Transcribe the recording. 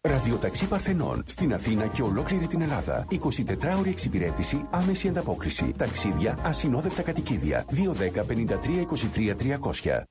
Ραδιοταξί Παρθενών στην Αθήνα και ολόκληρη την Ελλάδα. 24ωρη εξυπηρέτηση, άμεση ανταπόκριση. Ταξίδια, ασυνόδευτα κατοικίδια. 210 53 23 300.